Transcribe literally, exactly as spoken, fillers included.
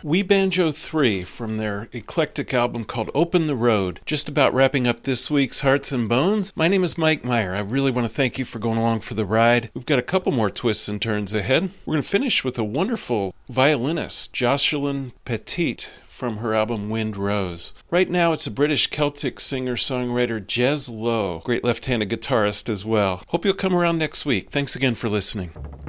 We Banjo three from their eclectic album called Open the Road. Just about wrapping up this week's Hearts and Bones. My name is Mike Meyer. I really want to thank you for going along for the ride. We've got a couple more twists and turns ahead. We're going to finish with a wonderful violinist, Jocelyn Petit, from her album Wind Rose. Right now it's a British Celtic singer-songwriter Jez Lowe, great left-handed guitarist as well. Hope you'll come around next week. Thanks again for listening.